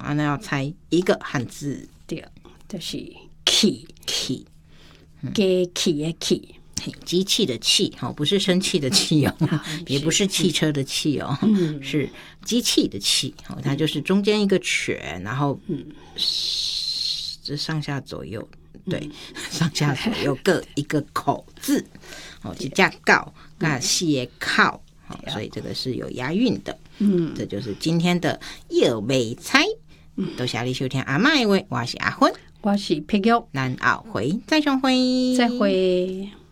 那要猜一个汉字。 对，就是气， 气， 机器的气， 机器的器，不是生气的气哦，也不是汽车的气哦，是机器的器，它就是中间一个犬，然后这上下左右，对，上下左右各一个口字，一架告，那细的靠，所以这个是有押韵的。这就是今天的又没猜。多谢你收听阿嬷的话，我是阿芬， 我是佩玉， 咱后回再相会， 再会。